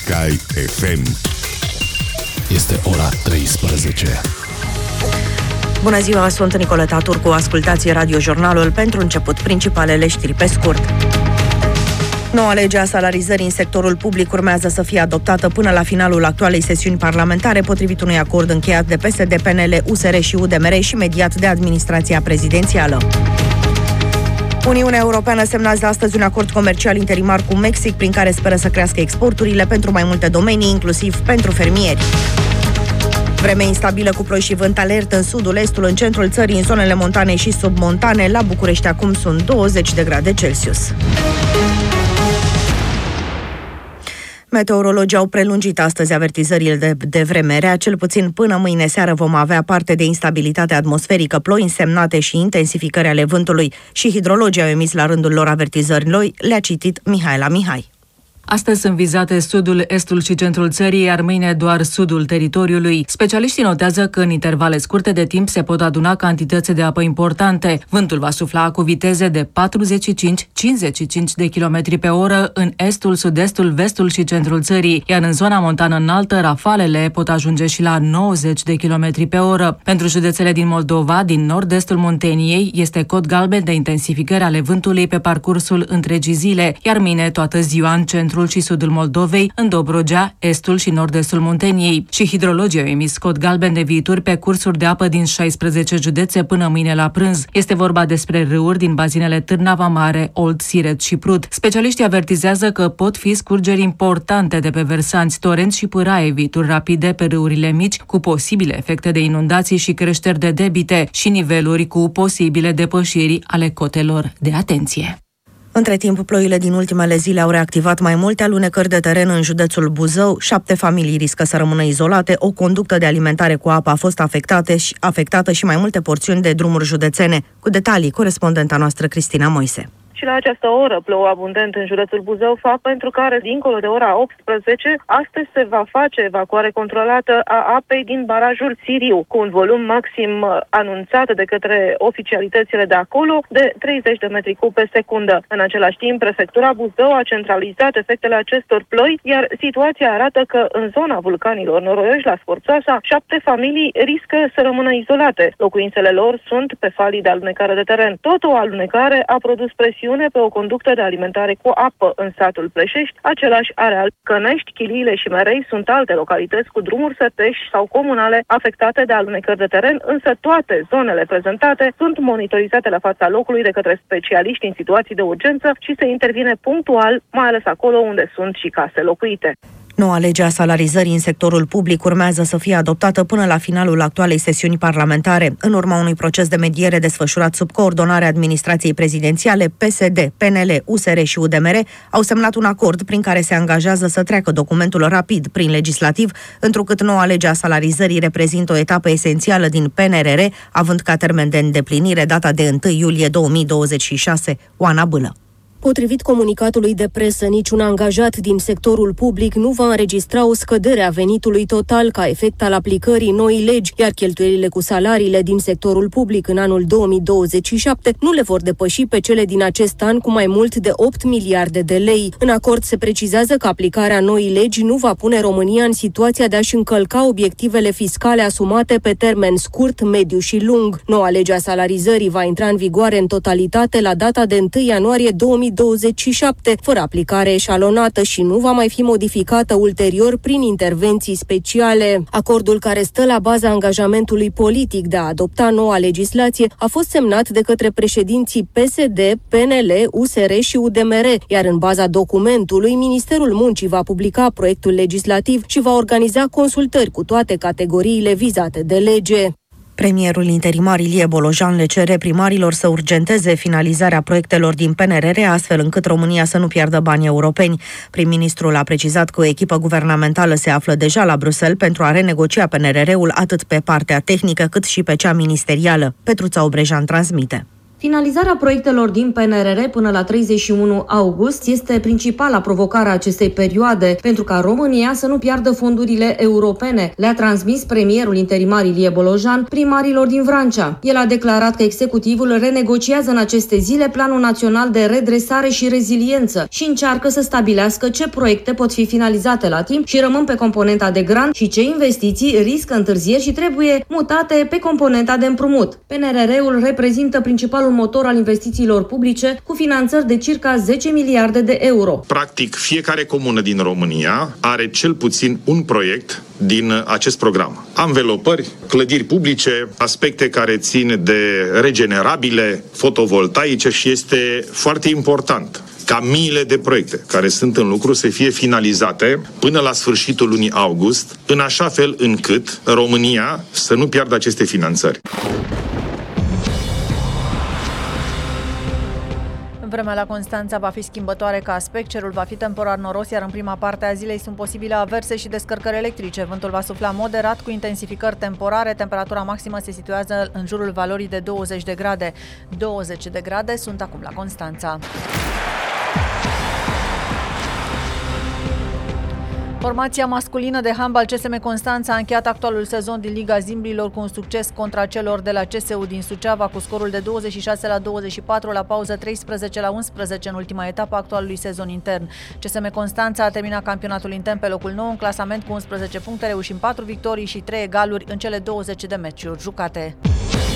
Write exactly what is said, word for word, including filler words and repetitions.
Sky F M. Este ora treisprezece. Bună ziua, sunt Nicoleta Turcu, ascultați radiojurnalul pentru început principalele știri pe scurt. Noua lege a salarizării în sectorul public urmează să fie adoptată până la finalul actualei sesiuni parlamentare, potrivit unui acord încheiat de P S D, P N L, U S R și U D M R și mediat de administrația prezidențială. Uniunea Europeană semnează astăzi un acord comercial interimar cu Mexic, prin care speră să crească exporturile pentru mai multe domenii, inclusiv pentru fermieri. Vreme instabilă cu ploi și vânt alert în sudul, estul, în centrul țării, în zonele montane și submontane. La București acum sunt douăzeci de grade Celsius. Meteorologii au prelungit astăzi avertizările de, de vreme rea. Cel puțin până mâine seară vom avea parte de instabilitate atmosferică, ploi însemnate și intensificări ale vântului. Și hidrologii au emis la rândul lor avertizări noi, le-a citit Mihaela Mihai. Astăzi sunt vizate sudul, estul și centrul țării, iar mâine doar sudul teritoriului. Specialiștii notează că în intervale scurte de timp se pot aduna cantități de apă importante. Vântul va sufla cu viteze de patruzeci și cinci - cincizeci și cinci de kilometri pe oră în estul, sud-estul, vestul și centrul țării, iar în zona montană înaltă rafalele pot ajunge și la nouăzeci de kilometri pe oră. Pentru județele din Moldova, din nord-estul Munteniei, este cod galben de intensificări ale vântului pe parcursul întregii zile, iar mâine toată ziua în centru și sudul Moldovei, în Dobrogea, estul și nord-estul Munteniei. Și hidrologii au emis cod galben de viituri pe cursuri de apă din șaisprezece județe până mâine la prânz. Este vorba despre râuri din bazinele Târnava Mare, Olt, Siret și Prut. Specialiștii avertizează că pot fi scurgeri importante de pe versanți, torenți și pâraie, viituri rapide pe râurile mici, cu posibile efecte de inundații și creșteri de debite și niveluri cu posibile depășiri ale cotelor de atenție. Între timp, ploile din ultimele zile au reactivat mai multe alunecări de teren în județul Buzău. Șapte familii riscă să rămână izolate, o conductă de alimentare cu apă a fost afectată și, afectată și mai multe porțiuni de drumuri județene. Cu detalii, corespondenta noastră Cristina Moise. Și la această oră plouă abundent în județul Buzău, fapt pentru care, dincolo de ora optsprezece, astăzi se va face evacuare controlată a apei din barajul Siriu, cu un volum maxim anunțat de către oficialitățile de acolo de treizeci de metri cub pe secundă. În același timp, prefectura Buzău a centralizat efectele acestor ploi, iar situația arată că în zona vulcanilor Noroioși, la Sforțoasa, șapte familii riscă să rămână izolate. Locuințele lor sunt pe falii de alunecare de teren. Tot o alunecare a produs presiune pe o conductă de alimentare cu apă în satul Pleșești, același areal. Cănești, Chiliile și Merei sunt alte localități cu drumuri sătești sau comunale afectate de alunecări de teren, însă toate zonele prezentate sunt monitorizate la fața locului de către specialiști în situații de urgență și se intervine punctual, mai ales acolo unde sunt și case locuite. Noua lege a salarizării în sectorul public urmează să fie adoptată până la finalul actualei sesiuni parlamentare. În urma unui proces de mediere desfășurat sub coordonarea administrației prezidențiale, P S D, P N L, U S R și U D M R au semnat un acord prin care se angajează să treacă documentul rapid prin legislativ, întrucât noua lege a salarizării reprezintă o etapă esențială din P N R R, având ca termen de îndeplinire data de întâi iulie două mii douăzeci și șase. Oana Bâlă. Potrivit comunicatului de presă, niciun angajat din sectorul public nu va înregistra o scădere a venitului total ca efect al aplicării noii legi, iar cheltuielile cu salariile din sectorul public în anul două mii douăzeci și șapte nu le vor depăși pe cele din acest an cu mai mult de opt miliarde de lei. În acord se precizează că aplicarea noii legi nu va pune România în situația de a-și încălca obiectivele fiscale asumate pe termen scurt, mediu și lung. Noua lege a salarizării va intra în vigoare în totalitate la data de întâi ianuarie două mii douăzeci și șapte, fără aplicare eșalonată și nu va mai fi modificată ulterior prin intervenții speciale. Acordul care stă la baza angajamentului politic de a adopta noua legislație a fost semnat de către președinții P S D, P N L, U S R și U D M R, iar în baza documentului, Ministerul Muncii va publica proiectul legislativ și va organiza consultări cu toate categoriile vizate de lege. Premierul interimar Ilie Bolojan le cere primarilor să urgenteze finalizarea proiectelor din P N R R, astfel încât România să nu piardă bani europeni. Prim-ministrul a precizat că o echipă guvernamentală se află deja la Bruxelles pentru a renegocia P N R R-ul atât pe partea tehnică cât și pe cea ministerială. Petruța Obrejan transmite. Finalizarea proiectelor din P N R R până la treizeci și unu august este principala provocare a acestei perioade, pentru ca România să nu piardă fondurile europene, le-a transmis premierul interimar Ilie Bolojan primarilor din Vrancea. El a declarat că executivul renegociază în aceste zile Planul Național de Redresare și Reziliență și încearcă să stabilească ce proiecte pot fi finalizate la timp și rămân pe componenta de grant și ce investiții riscă întârzieri și trebuie mutate pe componenta de împrumut. P N R R-ul reprezintă principalul motor al investițiilor publice cu finanțări de circa zece miliarde de euro. Practic, fiecare comună din România are cel puțin un proiect din acest program. Anvelopări, clădiri publice, aspecte care țin de regenerabile, fotovoltaice și este foarte important ca miile de proiecte care sunt în lucru să fie finalizate până la sfârșitul lunii august, în așa fel încât România să nu piardă aceste finanțări. Vremea la Constanța va fi schimbătoare ca aspect, cerul va fi temporar noros, iar în prima parte a zilei sunt posibile averse și descărcări electrice. Vântul va sufla moderat cu intensificări temporare, temperatura maximă se situează în jurul valorii de douăzeci de grade. douăzeci de grade sunt acum la Constanța. Formația masculină de handbal C S M Constanța a încheiat actualul sezon din Liga Zimbilor cu un succes contra celor de la C S U din Suceava cu scorul de douăzeci și șase la douăzeci și patru, la pauză treisprezece la unsprezece în ultima etapă a actualului sezon intern. C S M Constanța a terminat campionatul intern pe locul nou în clasament cu unsprezece puncte, reușind patru victorii și trei egaluri în cele douăzeci de meciuri jucate.